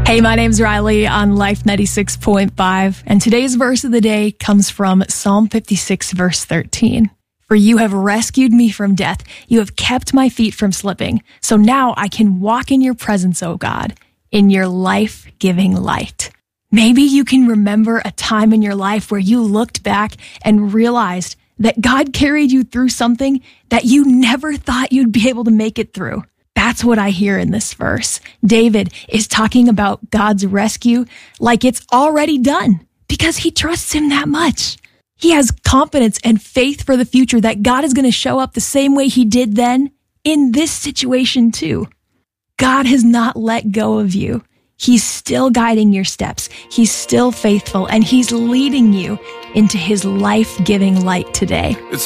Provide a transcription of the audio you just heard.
Hey, my name's Riley on Life 96.5, and today's verse of the day comes from Psalm 56, verse 13. For you have rescued me from death. You have kept my feet from slipping. So now I can walk in your presence, O God, in your life-giving light. Maybe you can remember a time in your life where you looked back and realized that God carried you through something that you never thought you'd be able to make it through. That's what I hear in this verse. David is talking about God's rescue like it's already done because he trusts him that much. He has confidence and faith for the future that God is going to show up the same way he did then in this situation too. God has not let go of you. He's still guiding your steps. He's still faithful, and he's leading you into his life-giving light today.